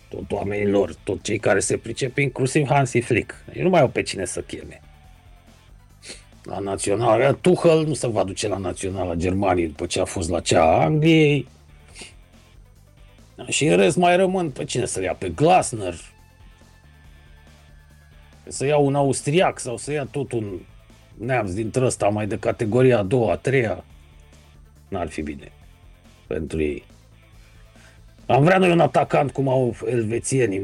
tot oamenilor, tot cei care se pricep, inclusiv Hansi Flick. Ei nu mai au pe cine să cheme. La națională, Tuchel nu se va duce la naționala Germaniei după ce a fost la cea a Angliei. Și în rest mai rămân pe cine să-l ia, pe Glasner. Să iau un austriac sau să ia tot un neamț dintre ăsta mai de categoria a doua, a treia. N-ar fi bine pentru ei. Am vrea noi un atacant cum au elvețienii.